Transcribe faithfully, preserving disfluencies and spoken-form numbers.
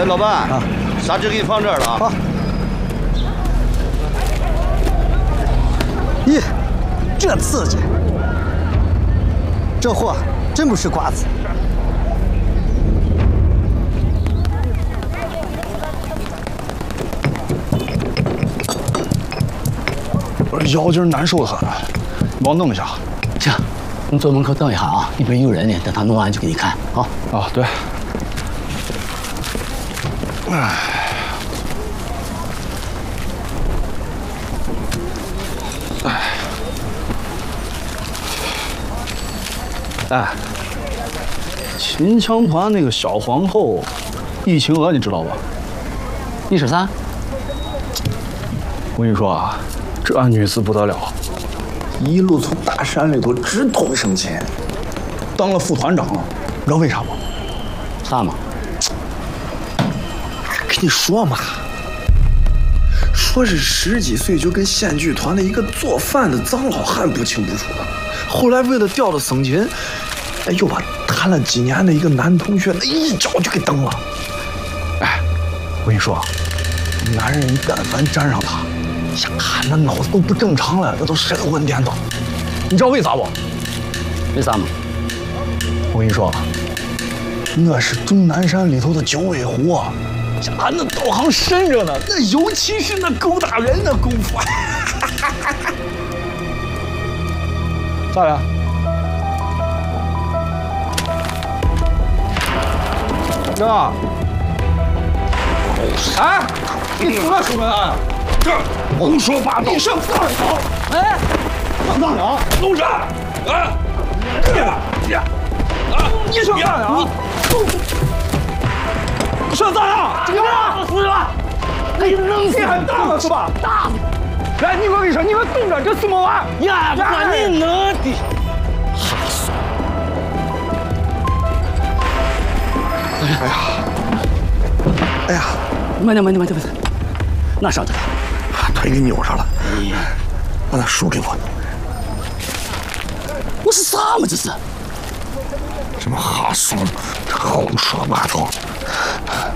哎，老板啊， 砂纸给你放这儿了啊。 好。咦，这刺激！这货真不是瓜子。 我这腰筋难受的很，你帮我弄一下。 行，你坐门口等一下啊，里边有人呢，等他弄完就给你看啊。 啊，对。哎。 哎，秦腔团那个小皇后，易晴娥，你知道吧？ 你说啥？ 我跟你说啊，这女子不得了， 一路从大山里头直通省亲， 当了副团长了，你知道为啥吗？ 啥嘛？ 跟你说嘛，说是十几岁就跟县剧团的一个做饭的脏老汉不清不楚的，后来为了调到省亲，哎，又把谈了几年的一个男同学那一脚就给蹬了。 哎，我跟你说，男人但凡沾上他，呀，那脑子都不正常了，那都神魂颠倒。你知道为啥不？ 为啥嘛？ 我跟你说，那是终南山里头的九尾狐啊，呀，那道行深着呢，那尤其是那勾搭人的功夫。咋了？哥，哎，你死了什么啊？这胡说八道！你上大梁！哎，上大梁！弄啥？啊！你啊！你上大梁！你上大梁！怎么了？死了！你扔死！你还大了是吧？大！来，你给我一声，你给我等着，这什么玩意儿？ 呀，把你弄的！哈死！ 哎呀！哎呀！ 慢点，慢点，慢点，慢点！哪上去了？ 腿给扭上了。把那书给我。 我是啥嘛？这是？ 什么哈怂，胡说八道！